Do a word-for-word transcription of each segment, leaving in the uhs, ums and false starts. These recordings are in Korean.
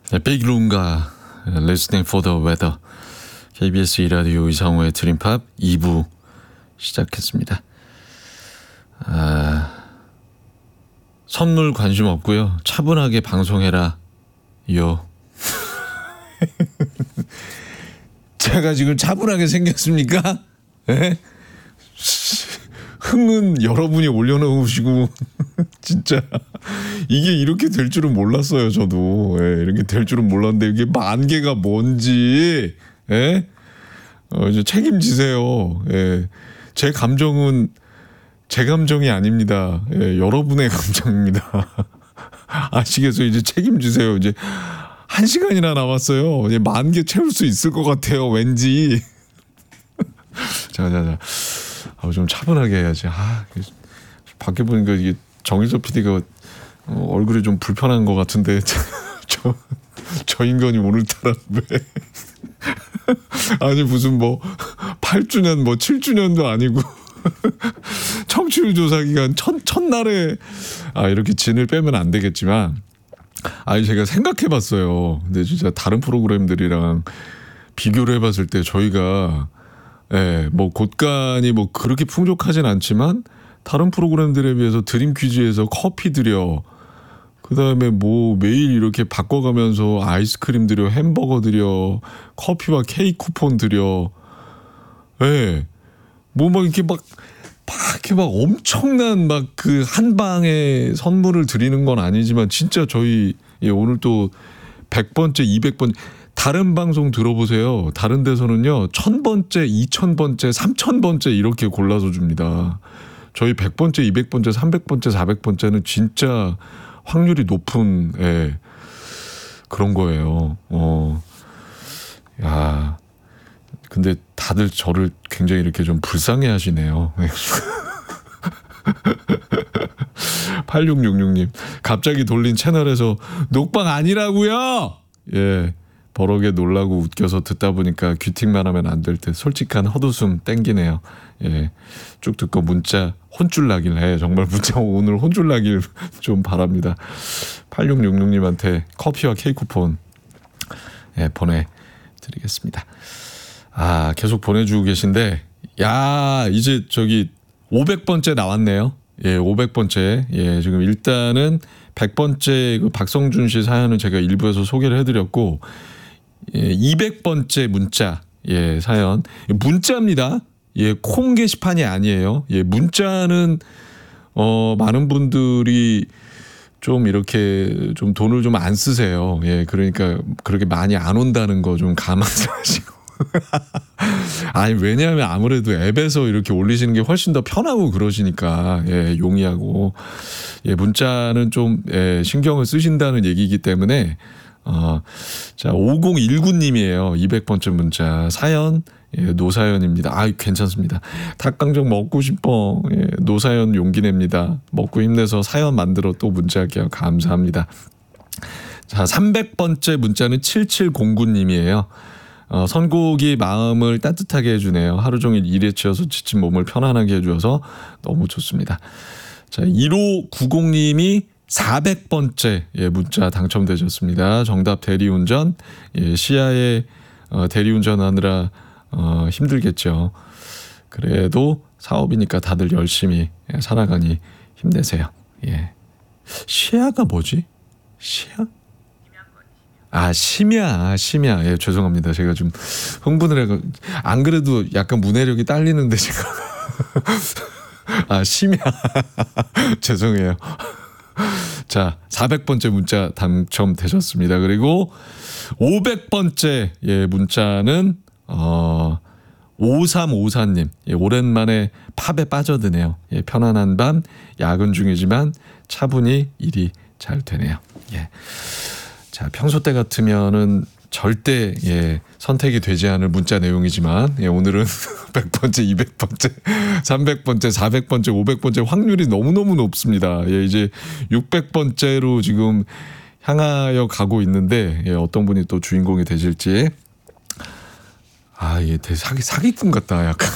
백룬가 Listening for the Weather 케이비에스 이 라디오 이상호의 드림팝 이 부 시작했습니다. 아, 선물 관심 없고요. 차분하게 방송해라 요. 제가 지금 차분하게 생겼습니까? 에? 흥은 여러분이 올려놓으시고 진짜 이게 이렇게 될 줄은 몰랐어요. 저도 예, 이렇게 될 줄은 몰랐는데 이게 만 개가 뭔지 예? 어, 이제 책임지세요. 예. 제 감정은 제 감정이 아닙니다. 예, 여러분의 감정입니다. 아시겠어요? 이제 책임지세요. 이제 한 시간이나 남았어요. 이제 만 개 채울 수 있을 것 같아요. 왠지. 자자자. 아, 좀 차분하게 해야지. 아, 밖에 보니까 이게 정일섭 피디가 어, 얼굴이 좀 불편한 것 같은데 저, 저 인간이 오늘따라 왜 아니 무슨 뭐 팔 주년 뭐 칠 주년도 아니고 청취율 조사 기간 첫, 첫날에 아 이렇게 진을 빼면 안 되겠지만 아니 제가 생각해봤어요. 근데 진짜 다른 프로그램들이랑 비교를 해봤을 때 저희가 예, 뭐 곳간이 뭐 그렇게 풍족하진 않지만 다른 프로그램들에 비해서 드림 퀴즈에서 커피 드려, 그 다음에 뭐 매일 이렇게 바꿔가면서 아이스크림 드려, 햄버거 드려, 커피와 케이크 쿠폰 드려, 예, 뭐 막 이렇게 막, 막 이렇게 막 엄청난 막 그 한 방에 선물을 드리는 건 아니지만 진짜 저희 예, 오늘 또 백 번째, 이백 번 다른 방송 들어보세요. 다른 데서는요 천 번째, 이천 번째, 삼천 번째 이렇게 골라서 줍니다. 저희 백 번째, 이백 번째, 삼백 번째, 사백 번째는 진짜 확률이 높은 예, 그런 거예요. 어, 야, 근데 다들 저를 굉장히 이렇게 좀 불쌍해하시네요. 팔육육육 님 갑자기 돌린 채널에서 녹방 아니라고요. 예. 버럭에 놀라고 웃겨서 듣다 보니까 귀팅만 하면 안 될 듯 솔직한 헛웃음 땡기네요. 예, 쭉 듣고 문자 혼쭐 나길 해. 정말 문자 오늘 혼쭐 나길 좀 바랍니다. 팔육육육 님한테 커피와 케이크 쿠폰 예, 보내드리겠습니다. 아 계속 보내주고 계신데 야 이제 저기 오백 번째 나왔네요. 예, 오백 번째. 예, 지금 일단은 백 번째 그 박성준 씨 사연은 제가 일부에서 소개를 해드렸고 예, 이백 번째 문자 예, 사연 문자입니다. 예, 콩 게시판이 아니에요. 예, 문자는 어, 많은 분들이 좀 이렇게 좀 돈을 좀 안 쓰세요. 예, 그러니까 그렇게 많이 안 온다는 거 좀 감안하시고. 아니 왜냐하면 아무래도 앱에서 이렇게 올리시는 게 훨씬 더 편하고 그러시니까 예, 용이하고 예, 문자는 좀 예, 신경을 쓰신다는 얘기이기 때문에 어, 자 오공일구 님이에요. 이백 번째 문자 사연 예, 노사연입니다. 아 괜찮습니다. 닭강정 먹고 싶어. 예, 노사연 용기 냅니다. 먹고 힘내서 사연 만들어 또 문자할게요. 감사합니다. 자 삼백 번째 문자는 칠칠공구 님이에요. 어, 선곡이 마음을 따뜻하게 해주네요. 하루 종일 일에 치여서 지친 몸을 편안하게 해주어서 너무 좋습니다. 자 일오구공 님이 사백 번째 예, 문자 당첨되셨습니다. 정답 대리운전. 예, 시야에 어, 대리운전하느라 어, 힘들겠죠. 그래도 사업이니까 다들 열심히 예, 살아가니 힘내세요. 예. 시야가 뭐지? 시야? 아 심야 심야 예 죄송합니다. 제가 좀 흥분을 해가 안 그래도 약간 문해력이 딸리는데 제가 아 심야 죄송해요. 자 사백 번째 문자 당첨되셨습니다. 그리고 오백 번째 예 문자는 어 오삼오사 님 예, 오랜만에 팝에 빠져드네요. 예, 편안한 밤 야근 중이지만 차분히 일이 잘 되네요. 예. 자, 평소 때 같으면은 절대 예, 선택이 되지 않을 문자 내용이지만 예, 오늘은 백 번째, 이백 번째, 삼백 번째, 사백 번째, 오백 번째 확률이 너무너무 높습니다. 예, 이제 육백 번째로 지금 향하여 가고 있는데 예, 어떤 분이 또 주인공이 되실지 아, 예, 되게 사기, 사기꾼 같다 약간.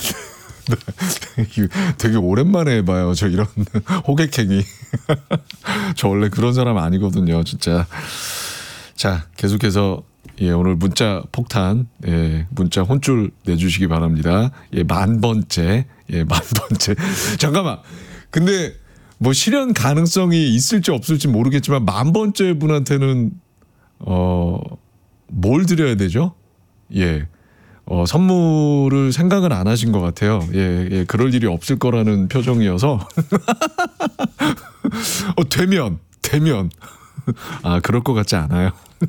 되게 오랜만에 해봐요. 저 이런 호객행위. 저 원래 그런 사람 아니거든요. 진짜. 자, 계속해서 예, 오늘 문자 폭탄, 예, 문자 혼쭐 내주시기 바랍니다. 예, 만 번째, 예, 만 번째. 잠깐만. 근데 뭐 실현 가능성이 있을지 없을지 모르겠지만 만 번째 분한테는 어, 뭘 드려야 되죠? 예. 어, 선물을 생각을 안 하신 것 같아요. 예, 예, 그럴 일이 없을 거라는 표정이어서. 어, 되면, 되면. 아, 그럴 것 같지 않아요.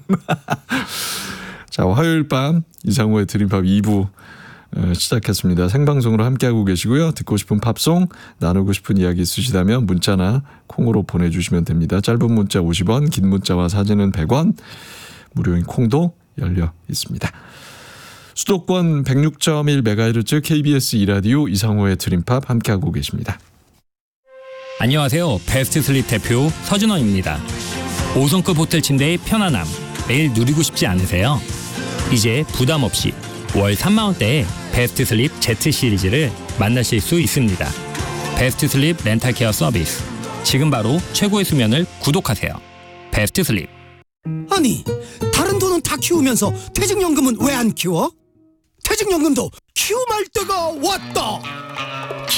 자, 화요일 밤 이상호의 드림팝 이 부 시작했습니다. 생방송으로 함께하고 계시고요. 듣고 싶은 팝송, 나누고 싶은 이야기 있으시다면 문자나 콩으로 보내주시면 됩니다. 짧은 문자 오십 원, 긴 문자와 사진은 백 원, 무료인 콩도 열려 있습니다. 수도권 백육 점 일 메가헤르츠 케이비에스 이 라디오 이상호의 드림팝 함께하고 계십니다. 안녕하세요. 베스트 슬립 대표 서준원입니다. 오 성급 호텔 침대의 편안함 매일 누리고 싶지 않으세요? 이제 부담 없이 월 삼만 원대에 베스트 슬립 Z 시리즈를 만나실 수 있습니다. 베스트 슬립 렌탈 케어 서비스. 지금 바로 최고의 수면을 구독하세요. 베스트 슬립. 아니, 다른 돈은 다 키우면서 퇴직연금은 왜 안 키워? 퇴직연금도 키움할 때가 왔다.